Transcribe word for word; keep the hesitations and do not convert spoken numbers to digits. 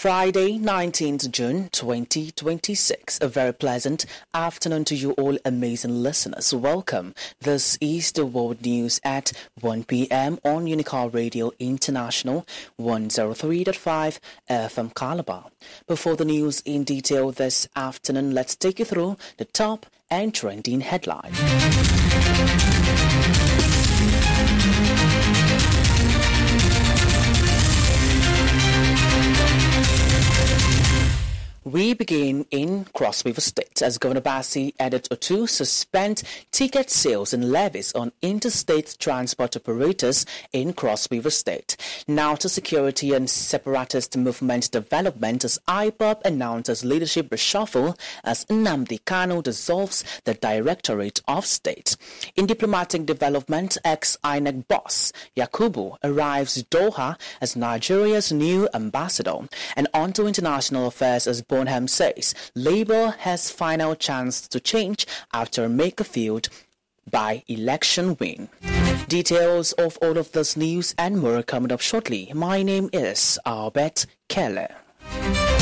Friday, nineteenth of June, twenty twenty-six. A very pleasant afternoon to you all amazing listeners. Welcome. This is the World News at one p.m. on Unicar Radio International, one oh three point five F M Calabar. Before the news in detail this afternoon, let's take you through the top and trending headlines. We begin in Cross River State as Governor Bassey added to suspend ticket sales and levies on interstate transport operators in Cross River State. Now to security and separatist movement development as I P O B announces leadership reshuffle as Nnamdi Kanu dissolves the Directorate of State. In diplomatic development, ex-I N E C boss Yakubu arrives Doha as Nigeria's new ambassador. And on to international affairs as Bonham says Labour has final chance to change after Makerfield by election win. Details of all of this news and more coming up shortly. My name is Albert Keller.